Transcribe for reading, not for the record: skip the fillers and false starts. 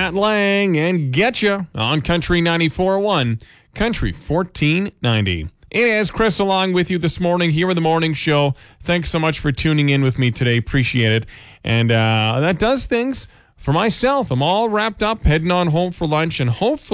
Matt Lang and Getcha on Country 94.1, Country 1490. It is Chris along with you this morning here in the morning show. Thanks so much for tuning in with me today. Appreciate it. And that does things for myself. I'm all wrapped up, heading on home for lunch, and hopefully